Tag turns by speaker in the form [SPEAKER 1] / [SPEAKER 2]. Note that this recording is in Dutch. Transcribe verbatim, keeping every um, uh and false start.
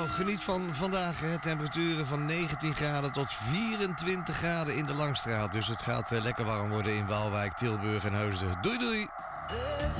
[SPEAKER 1] Nou, geniet van vandaag. Hè. Temperaturen van negentien graden tot vierentwintig graden in de Langstraat. Dus het gaat uh, lekker warm worden in Waalwijk, Tilburg en Heusden. Doei doei!